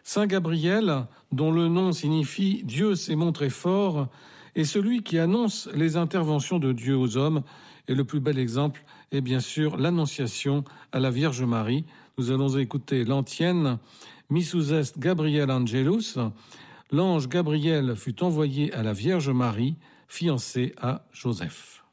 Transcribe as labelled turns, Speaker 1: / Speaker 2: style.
Speaker 1: Saint Gabriel, dont le nom signifie « Dieu s'est montré fort », est celui qui annonce les interventions de Dieu aux hommes. Et le plus bel exemple est bien sûr l'Annonciation à la Vierge Marie. Nous allons écouter l'antienne « Missus est Gabriel Angelus ». L'ange Gabriel fut envoyé à la Vierge Marie, fiancée à Joseph.